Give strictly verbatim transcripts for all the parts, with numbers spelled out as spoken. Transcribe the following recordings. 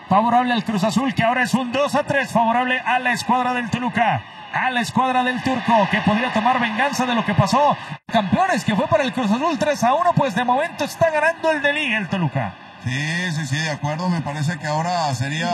favorable al Cruz Azul, que ahora es un dos a tres, favorable a la escuadra del Toluca, a la escuadra del Turco, que podría tomar venganza de lo que pasó. Campeones, que fue para el Cruz Azul tres a uno, pues de momento está ganando el de Liga el Toluca. Sí, sí, sí, de acuerdo. Me parece que ahora sería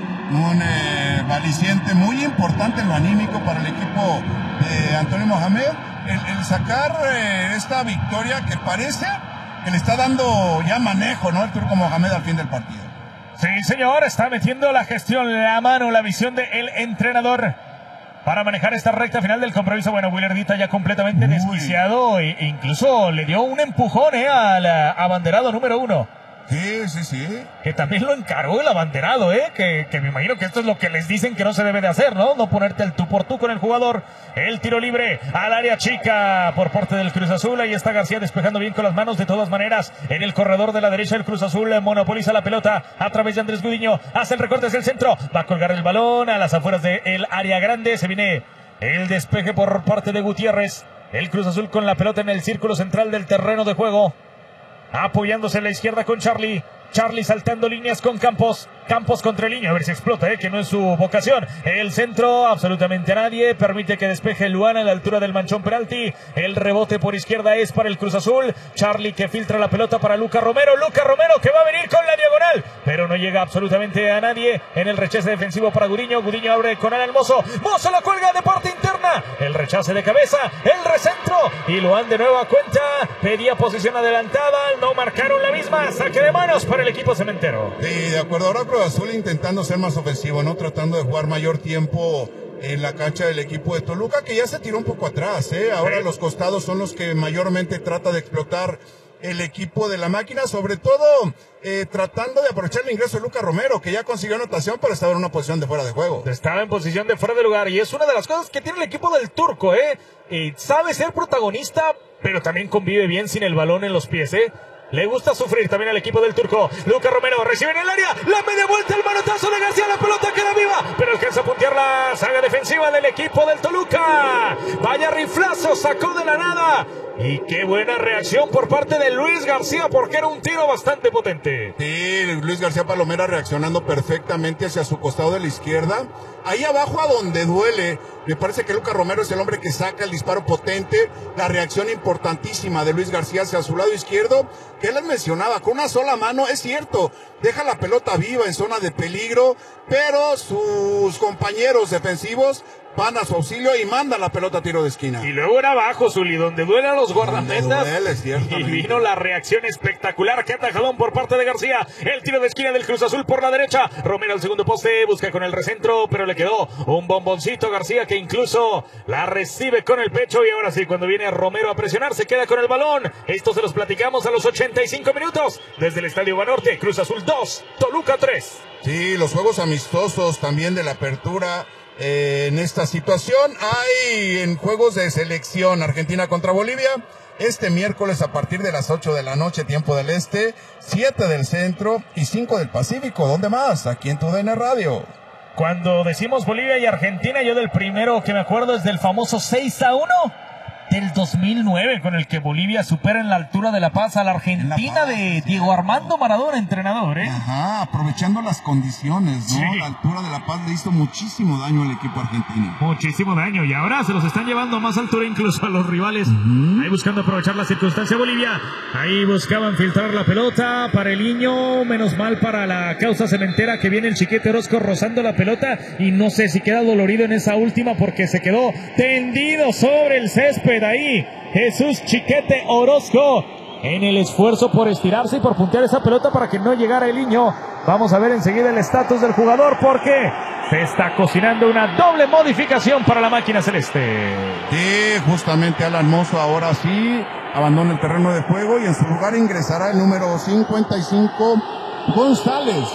un eh, aliciente muy importante en lo anímico para el equipo de Antonio Mohamed, el, el sacar eh, esta victoria que parece que le está dando ya manejo, ¿no?, el Turco Mohamed al fin del partido. Sí, señor, está metiendo la gestión, la mano, la visión del entrenador para manejar esta recta final del compromiso. Bueno, Willardita ya completamente desquiciado e incluso le dio un empujón eh, al abanderado número uno. Sí, sí, sí. Que también lo encargó el abanderado, ¿eh? Que, que me imagino que esto es lo que les dicen que no se debe de hacer, ¿no? No ponerte el tú por tú con el jugador. El tiro libre al área chica por parte del Cruz Azul. Ahí está García despejando bien con las manos. De todas maneras, en el corredor de la derecha, el Cruz Azul monopoliza la pelota a través de Andrés Gudiño. Hace el recorte hacia el centro. Va a colgar el balón a las afueras del área grande. Se viene el despeje por parte de Gutiérrez. El Cruz Azul con la pelota en el círculo central del terreno de juego, apoyándose en la izquierda con Charlie. Charlie saltando líneas con Campos. Campos contra el niño, a ver si explota, eh, que no es su vocación. El centro, absolutamente a nadie. Permite que despeje Luana a la altura del manchón penalti. El rebote por izquierda es para el Cruz Azul. Charlie que filtra la pelota para Luca Romero. Luca Romero que va a venir con la diagonal, pero no llega absolutamente a nadie. En el rechace defensivo para Gudiño. Gudiño abre con Alan Mozo. Mozo la cuelga de parte interna. El rechace de cabeza. El recentro. Y Luan de nueva cuenta. Pedía posición adelantada. No marcaron la misma. Saque de manos para el equipo cementero. Sí, de acuerdo. Ahora Cruz Azul intentando ser más ofensivo, ¿no? Tratando de jugar mayor tiempo en la cancha del equipo de Toluca, que ya se tiró un poco atrás, ¿eh? Ahora sí, los costados son los que mayormente trata de explotar el equipo de la máquina, sobre todo eh, tratando de aprovechar el ingreso de Luca Romero, que ya consiguió anotación, pero estaba en una posición de fuera de juego. Estaba en posición de fuera de lugar, y es una de las cosas que tiene el equipo del Turco, ¿eh? Y sabe ser protagonista, pero también convive bien sin el balón en los pies, ¿eh? Le gusta sufrir también al equipo del Turco. Luca Romero recibe en el área. La media vuelta, el manotazo de García. La pelota queda viva, pero alcanza a puntear la saga defensiva del equipo del Toluca. Vaya riflazo, sacó de la nada. Y qué buena reacción por parte de Luis García, porque era un tiro bastante potente. Sí, Luis García Palomera reaccionando perfectamente hacia su costado de la izquierda. Ahí abajo a donde duele, me parece que Luca Romero es el hombre que saca el disparo potente. La reacción importantísima de Luis García hacia su lado izquierdo, que él les mencionaba, con una sola mano, es cierto, deja la pelota viva en zona de peligro, pero sus compañeros defensivos van a su auxilio y mandan la pelota a tiro de esquina. Y luego era abajo, Zuli, donde duelen los guardametas. Y vino la reacción espectacular. Que atajadón por parte de García. El tiro de esquina del Cruz Azul por la derecha. Romero al segundo poste, busca con el recentro, pero le quedó un bomboncito García, que incluso la recibe con el pecho. Y ahora sí, cuando viene Romero a presionar, se queda con el balón. Esto se los platicamos a los ochenta y cinco minutos. Desde el Estadio Banorte, Cruz Azul dos, Toluca tres. Sí, los juegos amistosos también de la apertura. Eh, en esta situación hay en juegos de selección Argentina contra Bolivia este miércoles a partir de las ocho de la noche, tiempo del este, siete del centro y cinco del Pacífico. ¿Dónde más? Aquí en tu D N Radio. Cuando decimos Bolivia y Argentina, yo del primero que me acuerdo es del famoso seis a uno del dos mil nueve, con el que Bolivia supera en la altura de La Paz a la Argentina Paz, de Diego Armando Maradona, entrenador, ¿eh? Ajá, aprovechando las condiciones, ¿no? Sí. La altura de La Paz le hizo muchísimo daño al equipo argentino. Muchísimo daño, y ahora se los están llevando a más altura incluso a los rivales. Uh-huh. Ahí buscando aprovechar la circunstancia Bolivia. Ahí buscaban filtrar la pelota para el niño, menos mal para la causa cementera, que viene el Chiquete Orozco rozando la pelota, y no sé si queda dolorido en esa última porque se quedó tendido sobre el césped. Ahí Jesús Chiquete Orozco en el esfuerzo por estirarse y por puntear esa pelota para que no llegara el niño. Vamos a ver enseguida el estatus del jugador, porque se está cocinando una doble modificación para la máquina celeste. Sí, justamente Alan Mozo ahora sí abandona el terreno de juego y en su lugar ingresará el número cincuenta y cinco, González.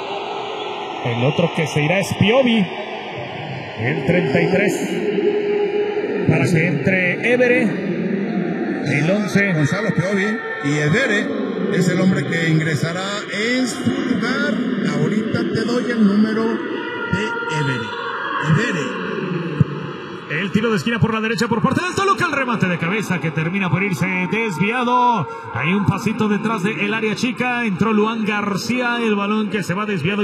El otro que se irá es Piovi, el treinta y tres. Para que entre Évere, el once. Gonzalo Piovi, y Évere es el hombre que ingresará en su lugar. Ahorita te doy el número de Évere. Évere. El tiro de esquina por la derecha por parte del Toluca. El remate de cabeza que termina por irse desviado. Hay un pasito detrás del área chica. Entró Luan García. El balón que se va desviado.